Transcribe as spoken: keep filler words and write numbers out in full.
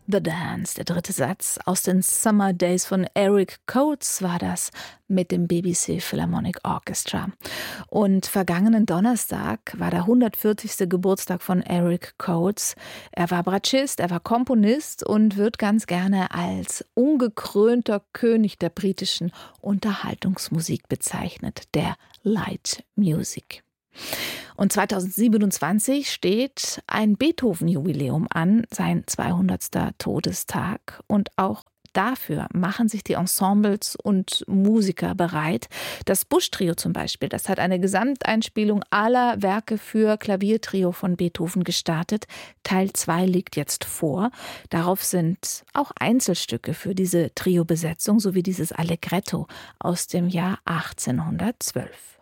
The Dance, der dritte Satz aus den Summer Days von Eric Coates war das mit dem B B C Philharmonic Orchestra. Und vergangenen Donnerstag war der hundertvierzigste Geburtstag von Eric Coates. Er war Bratschist, er war Komponist und wird ganz gerne als ungekrönter König der britischen Unterhaltungsmusik bezeichnet, der Light Music. Und zweitausendsiebenundzwanzig steht ein Beethoven-Jubiläum an, sein zweihundertster Todestag. Und auch dafür machen sich die Ensembles und Musiker bereit. Das Busch-Trio zum Beispiel, das hat eine Gesamteinspielung aller Werke für Klaviertrio von Beethoven gestartet. Teil zwei liegt jetzt vor. Darauf sind auch Einzelstücke für diese Trio-Besetzung sowie dieses Allegretto aus dem Jahr achtzehnhundertzwölf.